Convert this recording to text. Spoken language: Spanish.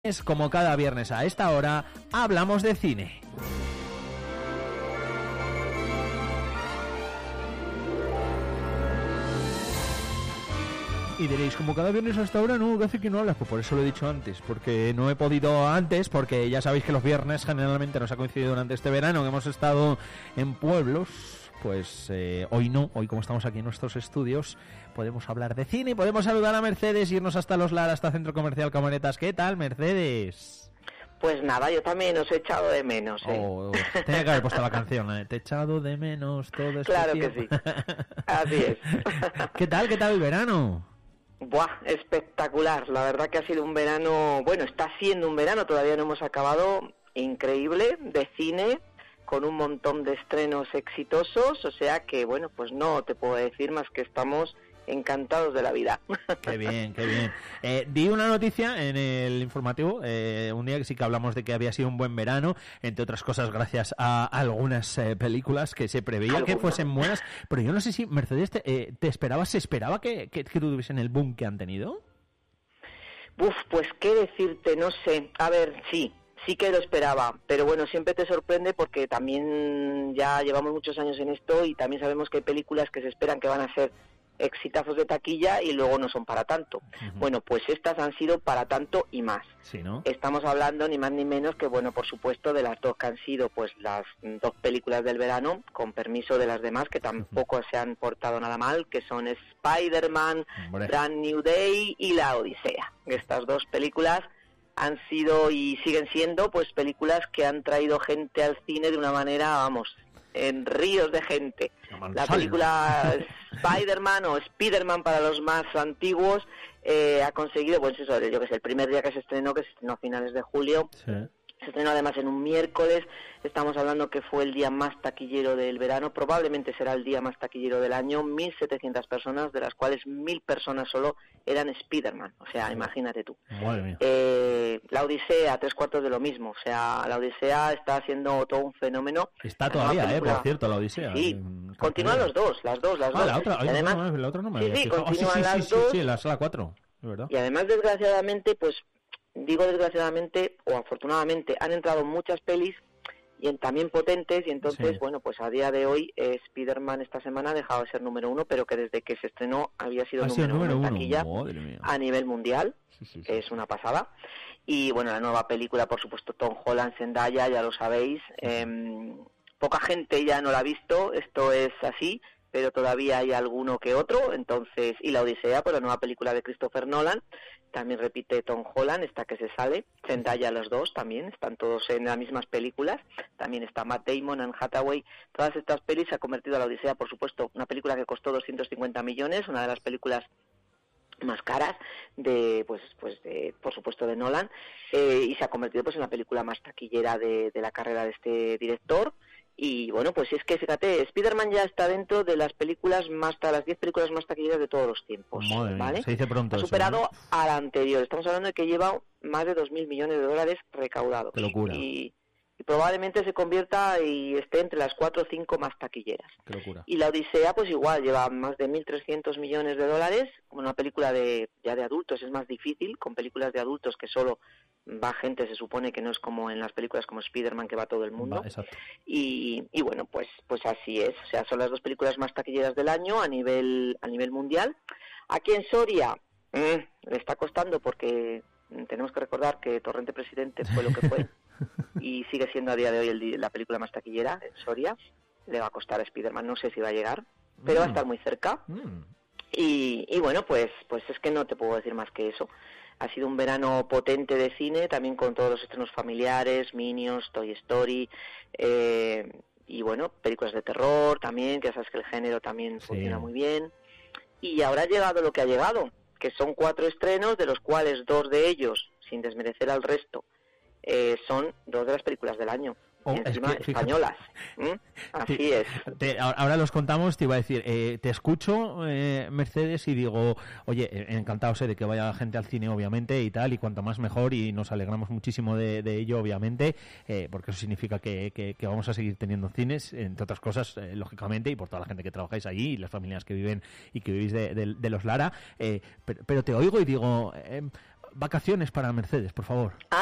Es como cada viernes a esta hora, hablamos de cine. Y diréis, como cada viernes a esta hora, no, ¿qué hace que no hablas? Pues por eso lo he dicho antes, porque no he podido antes, porque ya sabéis que los viernes generalmente nos ha coincidido durante este verano, que hemos estado en pueblos. Pues hoy no, hoy como estamos aquí en nuestros estudios, podemos hablar de cine y podemos saludar a Mercedes, irnos hasta Los Lara, hasta Centro Comercial Camonetas. ¿Qué tal, Mercedes? Pues nada, yo también os he echado de menos, ¿eh? Tenía que haber puesto la canción, ¿eh? Te he echado de menos todo este Claro tiempo. que sí, así es. ¿Qué tal el verano? Buah, espectacular, la verdad que ha sido un verano, bueno, está siendo un verano, todavía no hemos acabado, increíble, de cine, con un montón de estrenos exitosos, o sea que, bueno, pues no te puedo decir más que estamos encantados de la vida. Qué bien, qué bien. Di una noticia en el informativo, un día que sí que hablamos de que había sido un buen verano, entre otras cosas gracias a algunas películas que se preveía que fuesen buenas, pero yo no sé si, Mercedes, ¿se esperaba que tuviesen el boom que han tenido? Pues qué decirte, no sé, a ver, sí que lo esperaba, pero bueno, siempre te sorprende porque también ya llevamos muchos años en esto y también sabemos que hay películas que se esperan que van a ser exitazos de taquilla y luego no son para tanto. Uh-huh. Bueno, pues estas han sido para tanto y más. Sí, ¿no? Estamos hablando ni más ni menos que, bueno, por supuesto, de las dos que han sido pues las dos películas del verano, con permiso de las demás, que tampoco uh-huh. se han portado nada mal, que son Spider-Man, Brand New Day y La Odisea. Estas dos películas han sido y siguen siendo pues películas que han traído gente al cine de una manera, vamos, en ríos de gente. La película Spider-Man o Spider-Man para los más antiguos ha conseguido, pues eso, yo que sé, el primer día que se estrenó a finales de julio, sí. Se estrenó además en un miércoles, estamos hablando que fue el día más taquillero del verano, probablemente será el día más taquillero del año, 1.700 personas, de las cuales 1.000 personas solo eran Spider-Man, o sea, imagínate tú. Madre mía. La Odisea, 3/4 de lo mismo, o sea, la Odisea está haciendo todo un fenómeno. Está todavía, por cierto, la Odisea. Sí, continúan las dos. La otra, además, la otra no me sí, continúan las dos. Sí, en la sala 4, es verdad. Y además, desgraciadamente, pues, digo desgraciadamente o afortunadamente, han entrado muchas pelis y también potentes, y entonces, sí. Bueno, pues a día de hoy Spider-Man esta semana ha dejado de ser número 1, pero que desde que se estrenó había sido número 1 en taquilla a nivel mundial, sí. Es una pasada. Y bueno, la nueva película, por supuesto, Tom Holland, Zendaya, ya lo sabéis, poca gente ya no la ha visto, esto es así, pero todavía hay alguno que otro, entonces, y La Odisea, pues la nueva película de Christopher Nolan, también repite Tom Holland, esta que se sale, Zendaya los dos también, están todos en las mismas películas, también está Matt Damon, Anne Hathaway, todas estas pelis se ha convertido a La Odisea, por supuesto, una película que costó 250 millones, una de las películas más caras por supuesto de Nolan, y se ha convertido pues en la película más taquillera de la carrera de este director. Y bueno, pues es que fíjate, Spider-Man ya está dentro de las películas las 10 películas más taquilleras de todos los tiempos. Madre ¿vale? Mía, se dice pronto. Ha superado a la anterior. Estamos hablando de que lleva más de 2.000 millones de dólares recaudados. Qué locura. Y probablemente se convierta y esté entre las 4 o 5 más taquilleras. Qué locura. Y La Odisea, pues igual, lleva más de 1.300 millones de dólares. Como una película ya de adultos es más difícil, con películas de adultos que solo va gente, se supone que no es como en las películas como Spider-Man, que va todo el mundo. Exacto. Y bueno, pues así es. O sea, son las dos películas más taquilleras del año a nivel mundial. Aquí en Soria le está costando porque tenemos que recordar que Torrente Presidente fue lo que fue y sigue siendo a día de hoy la película más taquillera en Soria. Le va a costar a Spider-Man, no sé si va a llegar, pero va a estar muy cerca. Y bueno, pues es que no te puedo decir más que eso. Ha sido un verano potente de cine, también con todos los estrenos familiares, Minions, Toy Story, y bueno, películas de terror también, que ya sabes que el género también funciona muy bien. Y ahora ha llegado lo que ha llegado, que son 4 estrenos, de los cuales 2 de ellos, sin desmerecer al resto, son 2 de las películas del año. Encima, españolas. Así es. Ahora los contamos, te iba a decir, te escucho, Mercedes, y digo, oye, encantado sé de que vaya gente al cine, obviamente, y tal, y cuanto más mejor, y nos alegramos muchísimo de ello, obviamente, porque eso significa que vamos a seguir teniendo cines, entre otras cosas, lógicamente, y por toda la gente que trabajáis allí, y las familias que viven y que vivís de los Lara, pero te oigo y digo... vacaciones para Mercedes, por favor.